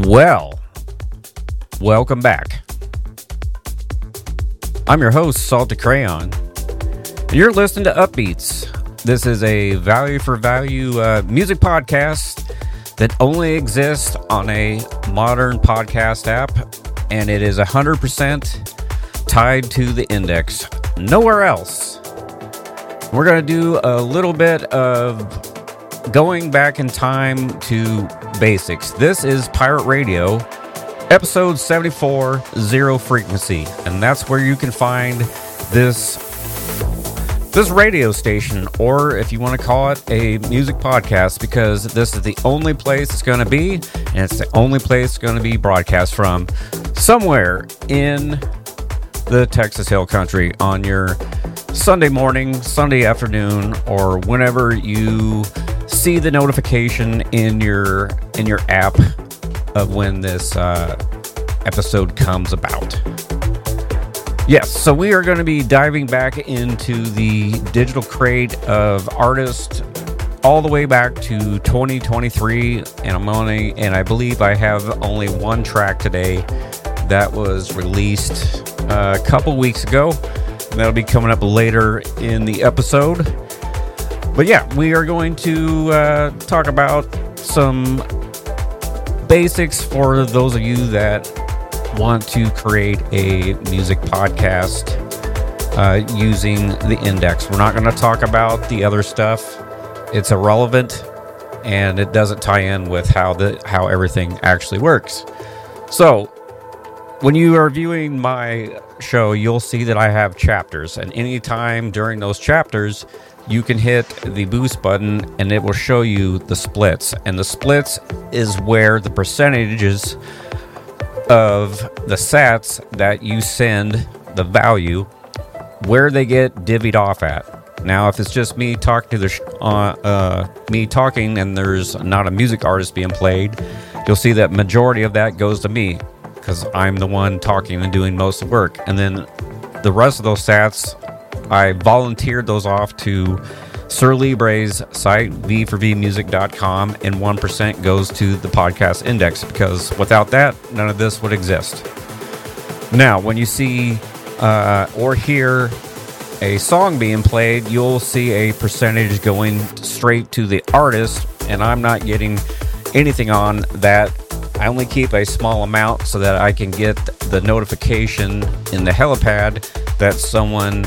Well, welcome back. I'm your host, Salted Crayon. You're listening to Upbeats. This is a value for value music podcast that only exists on a modern podcast app, and it is 100% tied to the index. Nowhere else. We're going to do a little bit of going back in time to basics. This is Pirate Radio, episode 74, Zero Frequency, and that's where you can find this radio station, or if you want to call it a music podcast, because this is the only place it's going to be, and it's the only place it's going to be broadcast from, somewhere in the Texas Hill Country on your Sunday morning, Sunday afternoon, or whenever you see the notification in your app of when this episode comes about. Yes, so we are going to be diving back into the digital crate of artists all the way back to 2023, and I believe I have only one track today that was released a couple weeks ago. That'll be coming up later in the episode. But yeah, we are going to talk about some basics for those of you that want to create a music podcast using the index. We're not going to talk about the other stuff. It's irrelevant, and it doesn't tie in with how everything actually works. So when you are viewing my show, you'll see that I have chapters, and anytime during those chapters, you can hit the boost button and it will show you the splits. And the splits is where the percentages of the sats that you send, the value, where they get divvied off at. Now, if it's just me talking to me talking and there's not a music artist being played, you'll see that majority of that goes to me, because I'm the one talking and doing most of the work. And then the rest of those sats, I volunteered those off to Sir Libre's site, v4vmusic.com, and 1% goes to the podcast index, because without that, none of this would exist. Now, when you see or hear a song being played, you'll see a percentage going straight to the artist, and I'm not getting anything on that. I only keep a small amount so that I can get the notification in the helipad that someone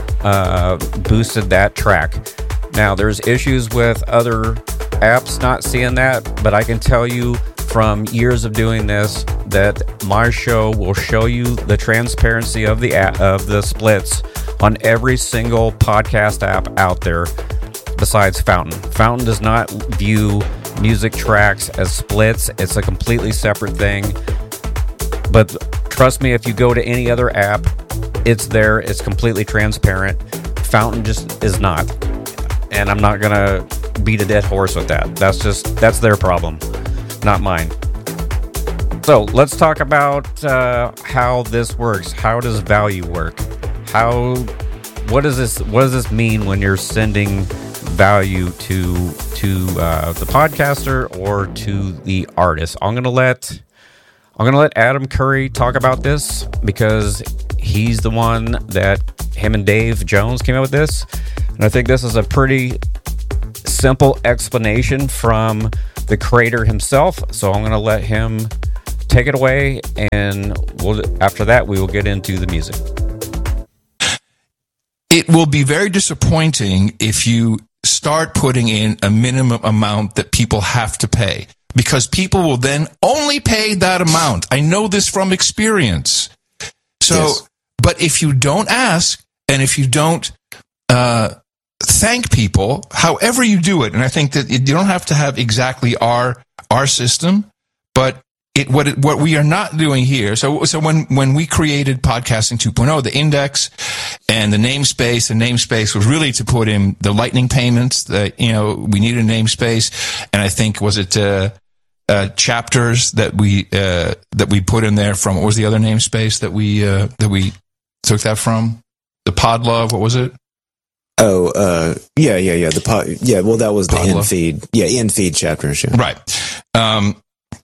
boosted that track. Now, there's issues with other apps not seeing that, but I can tell you from years of doing this that my show will show you the transparency of the splits on every single podcast app out there besides Fountain. Fountain does not view music tracks as splits. It's a completely separate thing. But trust me, if you go to any other app, it's there. It's completely transparent. Fountain just is not. And I'm not going to beat a dead horse with that. That's their problem, not mine. So let's talk about how this works. How does value work? What does this mean when you're sending value to the podcaster or to the artist? I'm gonna let Adam Curry talk about this, because he's the one that him and Dave Jones came up with this, and I think this is a pretty simple explanation from the creator himself. So I'm gonna let him take it away, and after that we will get into the music. It will be very disappointing if you start putting in a minimum amount that people have to pay, because people will then only pay that amount. I know this from experience. So, yes. But if you don't ask, and if you don't thank people, however you do it, and I think that you don't have to have exactly our system, but what we are not doing here. So when we created Podcasting 2.0, the index and the namespace was really to put in the lightning payments. That, we needed a namespace, and I think was it chapters that we put in there from, what was the other namespace that we took that from? The Podlove, what was it? Oh, yeah. Well, that was the Podlove. in-feed. Yeah, in-feed chapters. Yeah. Right.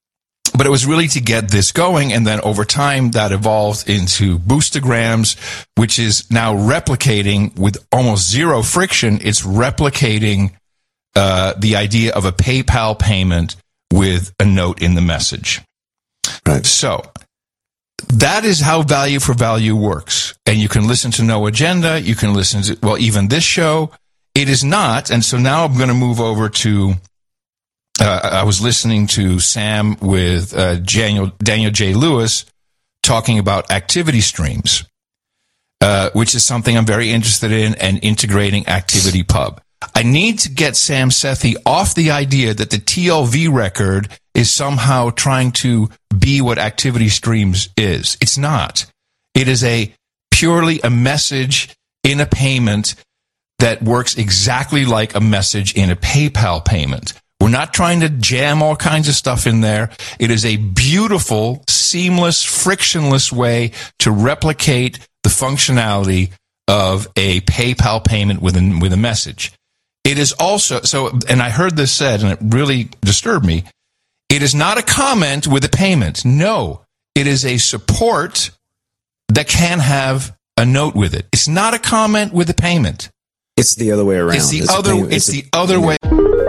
But it was really to get this going, and then over time that evolved into Boostagrams, which is now replicating with almost zero friction. It's replicating the idea of a PayPal payment with a note in the message. Right. So that is how value for value works. And you can listen to No Agenda. You can listen to, well, even this show. It is not. And so now I'm going to move over to, I was listening to Sam with Daniel J. Lewis talking about activity streams, which is something I'm very interested in, and integrating ActivityPub. I need to get Sam Sethi off the idea that the TLV record is somehow trying to be what Activity Streams is. It's not. It is purely a message in a payment that works exactly like a message in a PayPal payment. We're not trying to jam all kinds of stuff in there. It is a beautiful, seamless, frictionless way to replicate the functionality of a PayPal payment with a message. It is also, and I heard this said, and it really disturbed me, it is not a comment with a payment. No, it is a support that can have a note with it. It's not a comment with a payment. It's the other way around. It's the other way.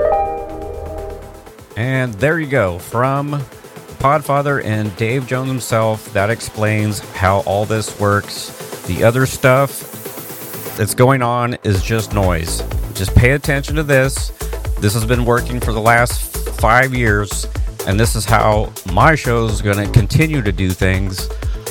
And there you go. From Podfather and Dave Jones himself, that explains how all this works. The other stuff that's going on is just noise. Just pay attention to this. This has been working for the last 5 years, and this is how my show is going to continue to do things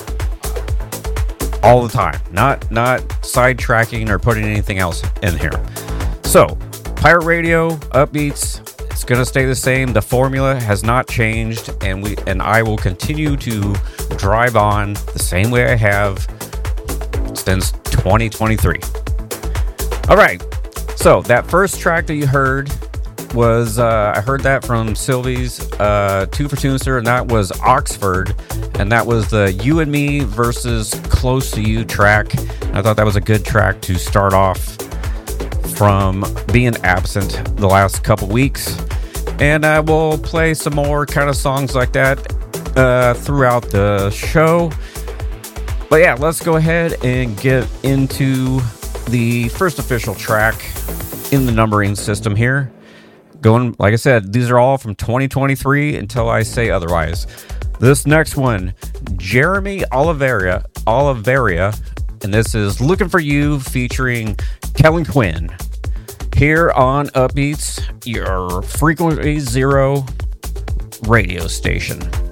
all the time. Not sidetracking or putting anything else in here. So, Pirate Radio, Upbeats, it's going to stay the same. The formula has not changed, and I will continue to drive on the same way I have since 2023. All right. So that first track that you heard was, I heard that from Sylvie's Two for Tunester, and that was Oxford, and that was the You and Me versus Close to You track. And I thought that was a good track to start off from being absent the last couple weeks. And I will play some more kind of songs like that throughout the show. But yeah, let's go ahead and get into the first official track in the numbering system here. Going, like I said, these are all from 2023 until I say otherwise. This next one, Jeremy Oliveira, and this is Looking for You featuring Kellen Quinn. Here on Upbeats, your Frequency Zero radio station.